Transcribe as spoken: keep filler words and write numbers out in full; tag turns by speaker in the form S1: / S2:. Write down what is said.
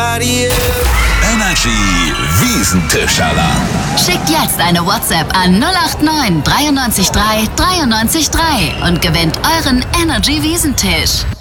S1: everybody else.
S2: Energy Wiesentisch-Alarm.
S3: Schickt jetzt eine WhatsApp an null acht neun drei neun drei drei neun drei und gewinnt euren Energy Wiesentisch.